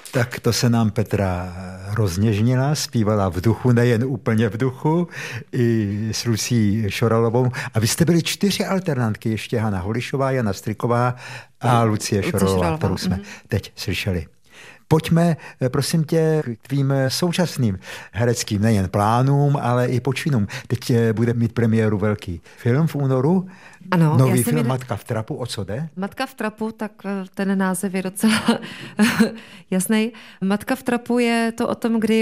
Tak to se nám Petra rozněžnila, zpívala v duchu, nejen úplně v duchu, i s Lucí Šoralovou. A vy jste byli 4 alternantky, ještě Hana Holišová, Jana Striková a Lucie Šoralová, kterou jsme teď slyšeli. Pojďme, prosím tě, k tvým současným hereckým nejen plánům, ale i počinům. Teď bude mít premiéru velký film v únoru. Ano, nový film Matka v trapu, o co jde? Matka v trapu, tak ten název je docela jasný. Matka v trapu je to o tom, kdy